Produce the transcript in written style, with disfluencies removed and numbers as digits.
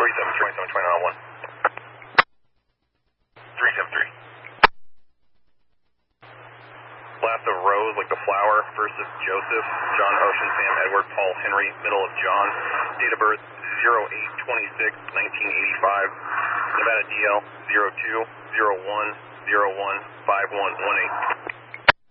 373, 373. Last of Rose, like the flower. First of Joseph, John, Ocean, Sam, Edward, Paul, Henry. Middle of John. Date of birth 08/26/1985. Nevada DL 02/01/01/5118.